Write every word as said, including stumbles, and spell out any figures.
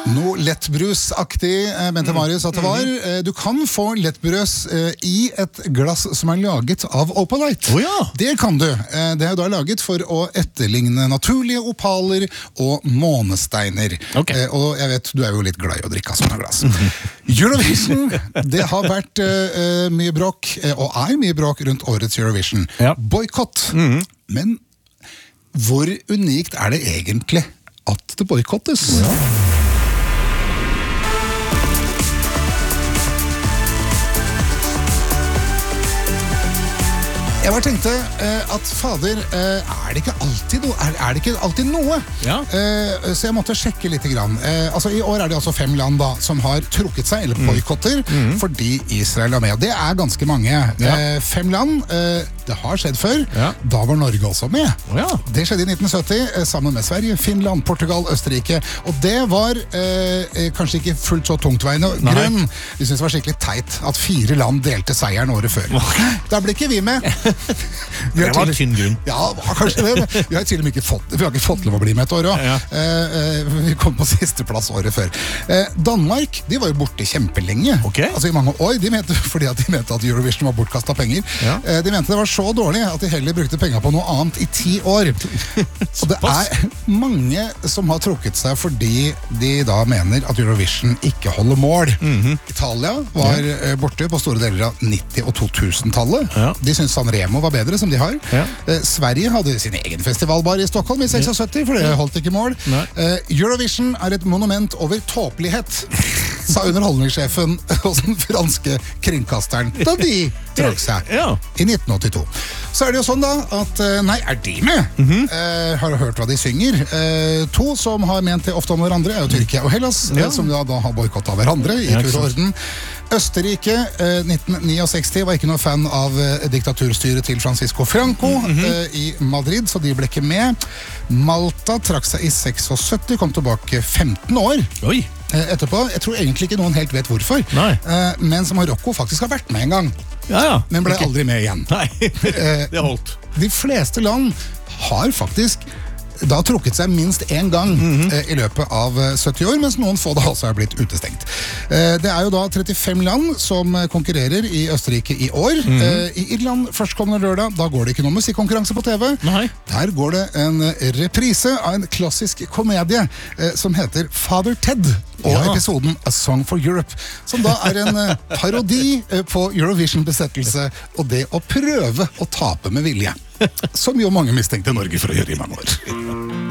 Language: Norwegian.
Noe lettbrusaktig, mente Marius at det var. Du kan få lettbrus i et glass som er laget av Opalite. Oh, ja. Det kan du. Det er jo da laget for å etterligne naturlige opaler og månesteiner. Okay. Og jeg vet, du er jo litt glad i å drikke av sånne glass. Eurovision, det har vært uh, mye bråk, og er mye bråk rundt årets Eurovision. Ja. Boykott. Mm. Men hvor unikt er det egentlig at det boykottes? Ja. Jeg bare tenkte uh, at fader, uh, er det ikke alltid noe? Er, er det ikke alltid noe? Ja. Uh, så jeg måtte sjekke litt grann. Uh, altså, I år er det altså fem land da, som har trukket seg, eller boykotter, mm. fordi Israel er med. Og det er ganske mange. Ja. Uh, fem land, uh, det har skjedd før. Ja. Da var Norge også med. Oh, ja. Det skjedde i nitten sytti, uh, sammen med Sverige, Finland, Portugal, Østerrike. Og det var uh, kanskje ikke fullt så tungtveiende grunn. Vi synes det var skikkelig teit at fire land delte seieren året før. Da ble ikke vi med. Det var en tynn grunn. Ja, kanskje det. Vi har til og med ikke fått, vi har ikke fått lov å bli med et år også. Ja. Eh, vi kom på siste plass året før. Eh, Danmark, de var jo borte kjempelenge. Okay. Altså i mange år. De mente, fordi at de mente at Eurovision var bortkastet penger. Ja. Eh, de mente det var så dårlig at de heller brukte penger på noe annet i ti år. Så det er mange som har trukket seg fordi de da mener at Eurovision ikke holder mål. Mm-hmm. Italia var ja. borte på store deler av nitti- og to tusen-tallet. Ja. De synes Sanremo var bedre, som de har. Ja. Eh, Sverige hadde sin egen festivalbar i Stockholm i seksogsytti, for det holdt ikke mål. Eh, Eurovision er et monument over tåpelighet, sa underholdningssjefen hos den franske kringkasteren da de trakk seg ja. i nitten åttito. Så er det jo sånn da, at nei, er de med? Mm-hmm. eh, har du hørt hva de synger? Eh, to som har ment det ofte om hverandre, er jo Tyrkia og Hellas, ja. eh, som da, da har boykottet av hverandre i ja, tur og orden. Østerrike, eh, nitten sekstini, var ikke noe fan av eh, diktaturstyret til Francisco Franco mm-hmm. eh, i Madrid, så de ble ikke med. Malta trakk seg i syttiseks, kom tilbake femten år Oi. Eh, etterpå. Jeg tror egentlig ikke noen helt vet hvorfor, eh, mens Marokko faktisk har vært med en gang, ja, ja. men ble okay. aldri med igjen. Nei, det holdt. Eh, de fleste land har faktisk da trukket seg minst en gang mm-hmm. eh, i løpet av sytti år, mens noen få da altså er blitt utestengt. Eh, det er jo da trettifem land som konkurrerer i Østerrike i år. Mm-hmm. eh, I Irland førstkommende lørdag, da går det ikke noe musikkonkurranse på T V. Nei. Der går det en reprise av en klassisk komedie eh, som heter Father Ted, og ja. episoden A Song for Europe, som da er en eh, parodi eh, på Eurovision-besettelse og det å prøve å tape med vilje. Som jo mange mistenkte Norge for å gjøre i mange år.